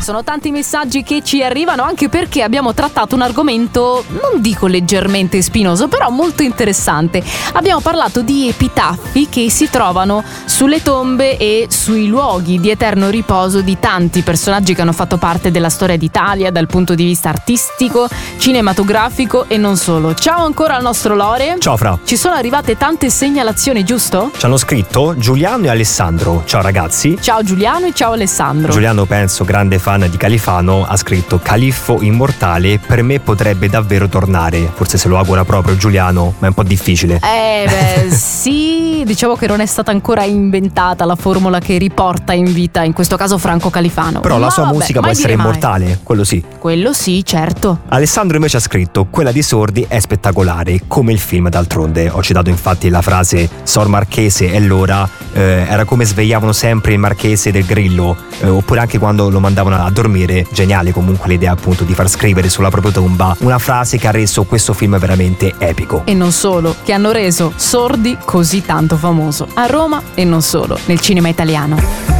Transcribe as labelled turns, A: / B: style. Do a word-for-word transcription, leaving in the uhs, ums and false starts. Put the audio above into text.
A: sono tanti messaggi che ci arrivano, anche perché abbiamo trattato un argomento, non dico leggermente spinoso, però molto interessante. Abbiamo parlato di epitaffi che si trovano sulle tombe e sui luoghi di eterno riposo di tanti personaggi che hanno fatto parte della storia d'Italia dal punto di vista artistico, cinematografico e non solo. Ciao ancora al nostro Lore.
B: Ciao Fra.
A: Ci sono arrivate tante segnalazioni, giusto?
B: Ci hanno scritto Giuliano e Alessandro. Ciao ragazzi.
A: Ciao Giuliano e ciao Alessandro.
B: Giuliano, penso grande fan di Califano, ha scritto: Califfo immortale per me potrebbe davvero tornare. Forse se lo augura proprio Giuliano, ma è un po' difficile.
A: Eh beh sì, diciamo che non è stata ancora inventata la formula che riporta in vita, in questo caso, Franco Califano.
B: Però
A: ma
B: la sua
A: vabbè,
B: musica può
A: mai
B: essere
A: dire mai.
B: immortale, quello sì.
A: Quello sì, certo.
B: Alessandro invece ha scritto: quella di Sordi è spettacolare, come il film d'altronde. Ho citato infatti la frase Sor Marchese e l'ora, eh, era come svegliavano sempre il Marchese del Grillo, eh, oppure anche quando lo mandavano a dormire. Geniale comunque l'idea appunto di far scrivere sulla propria tomba una frase che ha reso questo film veramente epico.
A: E non solo, che hanno reso Sordi così tanto famoso a Roma e non solo, nel cinema italiano.